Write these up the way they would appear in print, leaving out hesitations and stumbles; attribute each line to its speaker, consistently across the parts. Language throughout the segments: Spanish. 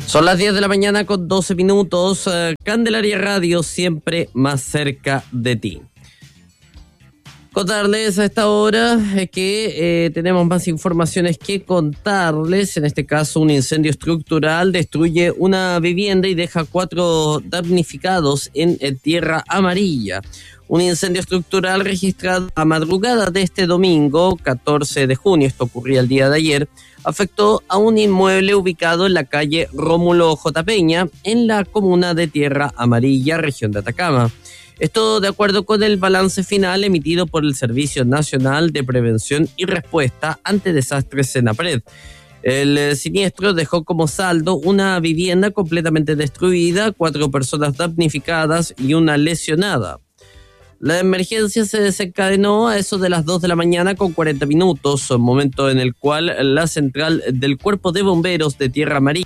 Speaker 1: Son las 10 de la mañana con 12 minutos. Candelaria Radio, siempre más cerca de ti. Contarles a esta hora que tenemos más informaciones que contarles. En este caso, un incendio estructural destruye una vivienda y deja 4 damnificados en Tierra Amarilla. Un incendio estructural registrado a madrugada de este domingo, 14 de junio, esto ocurría el día de ayer, afectó a un inmueble ubicado en la calle Rómulo J. Peña, en la comuna de Tierra Amarilla, región de Atacama. Esto de acuerdo con el balance final emitido por el Servicio Nacional de Prevención y Respuesta ante Desastres SENAPRED. El siniestro dejó como saldo una vivienda completamente destruida, 4 personas damnificadas y una lesionada. La emergencia se desencadenó a eso de las 2 de la mañana con 40 minutos, momento en el cual la central del Cuerpo de Bomberos de Tierra Amarilla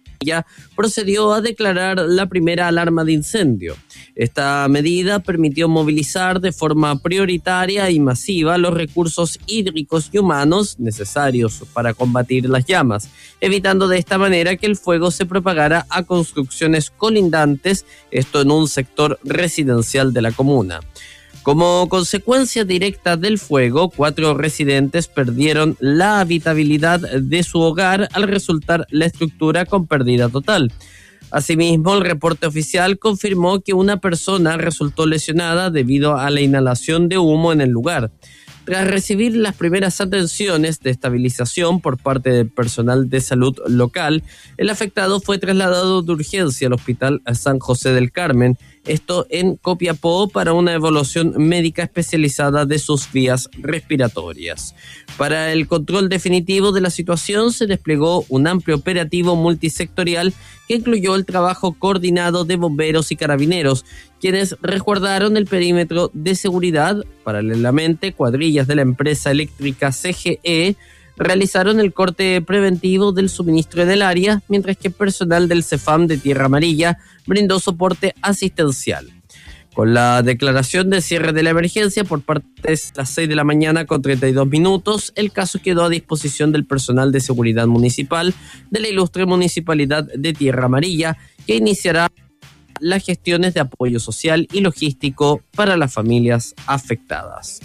Speaker 1: procedió a declarar la primera alarma de incendio. Esta medida permitió movilizar de forma prioritaria y masiva los recursos hídricos y humanos necesarios para combatir las llamas, evitando de esta manera que el fuego se propagara a construcciones colindantes, esto en un sector residencial de la comuna. Como consecuencia directa del fuego, 4 residentes perdieron la habitabilidad de su hogar al resultar la estructura con pérdida total. Asimismo, el reporte oficial confirmó que una persona resultó lesionada debido a la inhalación de humo en el lugar. Tras recibir las primeras atenciones de estabilización por parte del personal de salud local, el afectado fue trasladado de urgencia al Hospital San José del Carmen, esto en Copiapó, para una evaluación médica especializada de sus vías respiratorias. Para el control definitivo de la situación se desplegó un amplio operativo multisectorial que incluyó el trabajo coordinado de bomberos y carabineros, quienes resguardaron el perímetro de seguridad. Paralelamente, cuadrillas de la empresa eléctrica CGE realizaron el corte preventivo del suministro en el área, mientras que personal del CEFAM de Tierra Amarilla brindó soporte asistencial. Con la declaración de cierre de la emergencia por parte de las 6 de la mañana con 32 minutos, el caso quedó a disposición del personal de seguridad municipal de la ilustre Municipalidad de Tierra Amarilla, que iniciará las gestiones de apoyo social y logístico para las familias afectadas.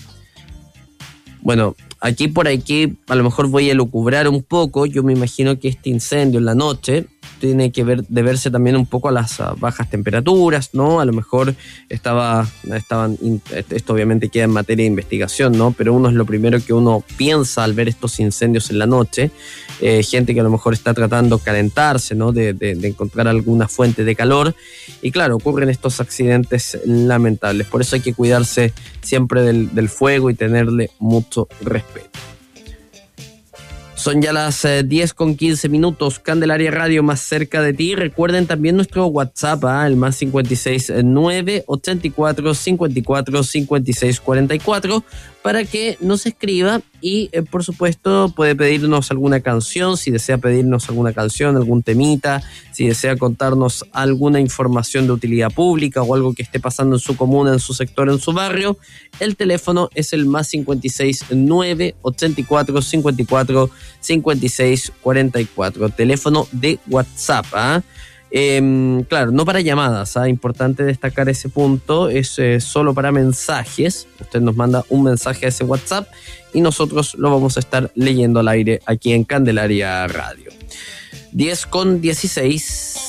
Speaker 1: Bueno, aquí por aquí a lo mejor voy a elucubrar un poco. Yo me imagino que este incendio en la noche tiene que deberse también un poco a las bajas temperaturas, ¿no? A lo mejor esto obviamente queda en materia de investigación, ¿no? Pero uno es lo primero que uno piensa al ver estos incendios en la noche. Gente que a lo mejor está tratando de calentarse, ¿no? De encontrar alguna fuente de calor. Y claro, ocurren estos accidentes lamentables. Por eso hay que cuidarse siempre del fuego y tenerle mucho respeto. Son ya las 10 con 15 minutos. Candelaria Radio, más cerca de ti. Recuerden también nuestro WhatsApp, el más 569 84 54 56 44, para que nos escriba y por supuesto puede pedirnos alguna canción, si desea pedirnos alguna canción, algún temita, si desea contarnos alguna información de utilidad pública o algo que esté pasando en su comuna, en su sector, en su barrio. El teléfono es el más 569 84 54 56 44, teléfono de WhatsApp. Claro, no para llamadas, importante destacar ese punto, es solo para mensajes. Usted nos manda un mensaje a ese WhatsApp y nosotros lo vamos a estar leyendo al aire aquí en Candelaria Radio. 10 con 16.